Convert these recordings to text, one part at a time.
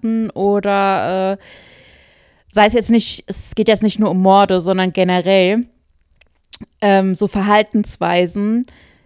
beobachten oder sei es jetzt nicht, es geht jetzt nicht nur um Morde, sondern generell so Verhaltensweisen,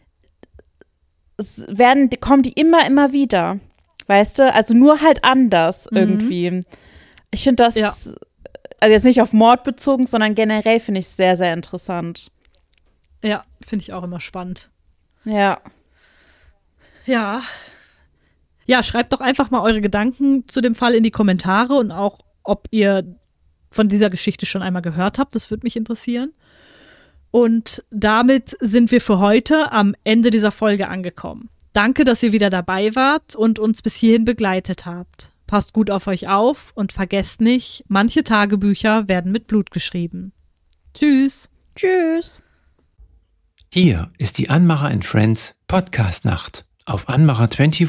kommen die immer wieder, weißt du? Also nur halt anders irgendwie. Ich finde das, also jetzt nicht auf Mord bezogen, sondern generell finde ich es sehr, sehr interessant. Ja, finde ich auch immer spannend. Ja. Ja. Ja, schreibt doch einfach mal eure Gedanken zu dem Fall in die Kommentare und auch, ob ihr von dieser Geschichte schon einmal gehört habt. Das würde mich interessieren. Und damit sind wir für heute am Ende dieser Folge angekommen. Danke, dass ihr wieder dabei wart und uns bis hierhin begleitet habt. Passt gut auf euch auf und vergesst nicht, manche Tagebücher werden mit Blut geschrieben. Tschüss. Tschüss. Hier ist die Anmacher & Friends Podcast-Nacht auf Anmacher 24.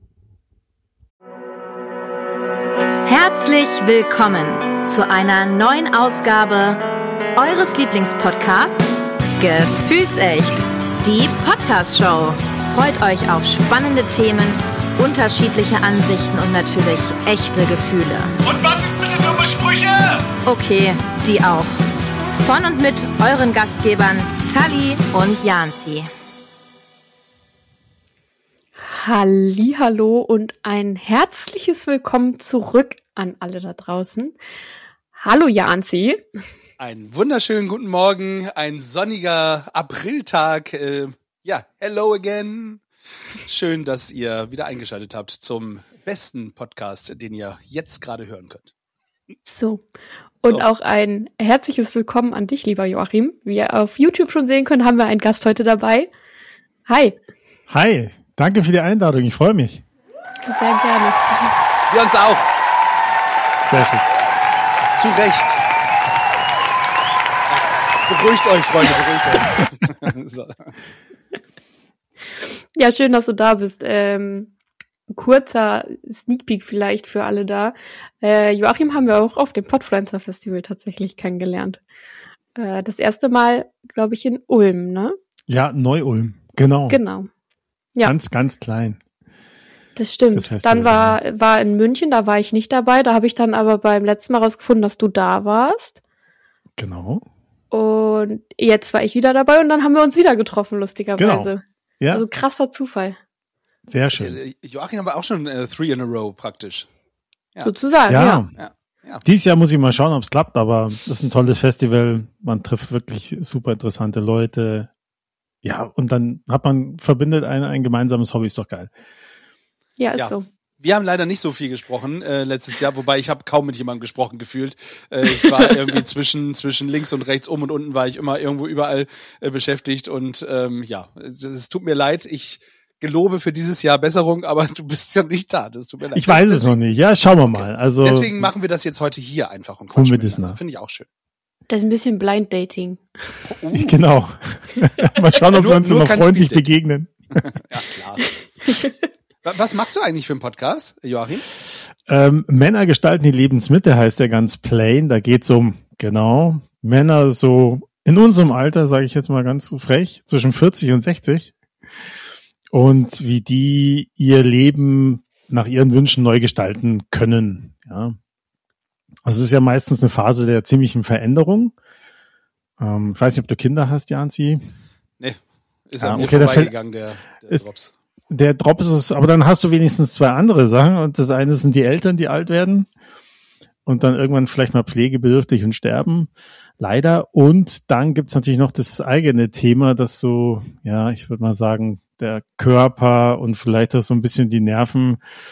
Herzlich willkommen zu einer neuen Ausgabe eures Lieblingspodcasts Gefühlsecht, die Podcast-Show. Freut euch auf spannende Themen, unterschiedliche Ansichten und natürlich echte Gefühle. Und was ist bitte dumme Sprüche? Okay, die auch. Von und mit euren Gastgebern Tali und Janzi. Hallihallo und ein herzliches Willkommen zurück an alle da draußen. Hallo Janzi. Einen wunderschönen guten Morgen, ein sonniger Apriltag. Hello again. Schön, dass ihr wieder eingeschaltet habt zum besten Podcast, den ihr jetzt gerade hören könnt. So. Und auch ein herzliches Willkommen an dich, lieber Joachim. Wie ihr auf YouTube schon sehen könnt, haben wir einen Gast heute dabei. Hi. Hi, danke für die Einladung, ich freue mich. Sehr gerne. Wir uns auch. Sehr schön. Zu Recht. Beruhigt euch, Freunde, beruhigt euch. So. Ja, schön, dass du da bist. Kurzer Sneak Peek vielleicht für alle da. Joachim haben wir auch auf dem Podfluencer Festival tatsächlich kennengelernt. Das erste Mal, glaube ich, in Ulm, ne? Ja, Neu-Ulm, genau. Genau. Ja. Ganz, ganz klein. Das stimmt. Das dann war in München, da war ich nicht dabei. Da habe ich dann aber beim letzten Mal rausgefunden, dass du da warst. Genau. Und jetzt war ich wieder dabei und dann haben wir uns wieder getroffen, lustigerweise. Genau. Ja. Also krasser Zufall. Sehr schön. Joachim haben wir auch schon 3 in a row praktisch. Ja. Sozusagen, ja. Ja. Dieses Jahr muss ich mal schauen, ob es klappt, aber das ist ein tolles Festival. Man trifft wirklich super interessante Leute. Ja, und dann verbindet ein gemeinsames Hobby, ist doch geil. Ja, ist so. Wir haben leider nicht so viel gesprochen letztes Jahr, wobei ich habe kaum mit jemandem gesprochen gefühlt. Ich war irgendwie zwischen links und rechts, oben und unten war ich immer irgendwo überall beschäftigt und es tut mir leid, ich gelobe für dieses Jahr Besserung, aber du bist ja nicht da, das tut mir leid. Ich weiß es noch nicht, ja, schauen wir mal. Also deswegen machen wir das jetzt heute hier einfach und quatschen miteinander. Finde ich auch schön. Das ist ein bisschen Blind Dating. Genau. Mal schauen, ob wir uns noch freundlich begegnen. Ja, klar. Was machst du eigentlich für einen Podcast, Joachim? Männer gestalten die Lebensmitte heißt der ganz plain. Da geht's um, Männer so in unserem Alter, sage ich jetzt mal ganz frech, zwischen 40 und 60. Und wie die ihr Leben nach ihren Wünschen neu gestalten können. Ja. Also es ist ja meistens eine Phase der ziemlichen Veränderung. Ich weiß nicht, ob du Kinder hast, Janzi. Nee, ist an mir vorbeigegangen, der Drops. Der Drops ist, aber dann hast du wenigstens 2 andere Sachen. Und das eine sind die Eltern, die alt werden und dann irgendwann vielleicht mal pflegebedürftig und sterben. Leider. Und dann gibt's natürlich noch das eigene Thema, das so, ja, ich würde mal sagen, der Körper und vielleicht auch so ein bisschen die Nerven,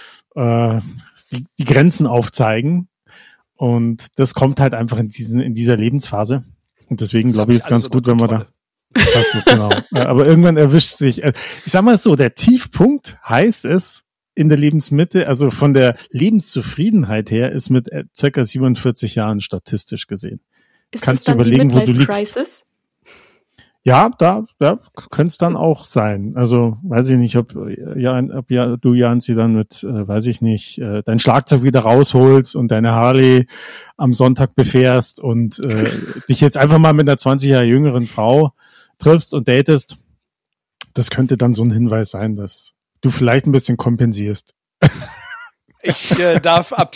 die Grenzen aufzeigen. Und das kommt halt einfach in dieser Lebensphase. Und deswegen glaube ich, ist ganz gut, wenn man da. Das hast du, genau. Aber irgendwann erwischt sich, ich sag mal so, der Tiefpunkt heißt es in der Lebensmitte, also von der Lebenszufriedenheit her, ist mit circa 47 Jahren statistisch gesehen. Ist kannst das du dann überlegen, die wo du liegst. Crisis? Ja, da könnte es dann auch sein. Also weiß ich nicht, ob du, Janzi, dann mit, weiß ich nicht, dein Schlagzeug wieder rausholst und deine Harley am Sonntag befährst und dich jetzt einfach mal mit einer 20 Jahre jüngeren Frau triffst und datest. Das könnte dann so ein Hinweis sein, dass du vielleicht ein bisschen kompensierst. Ich darf ab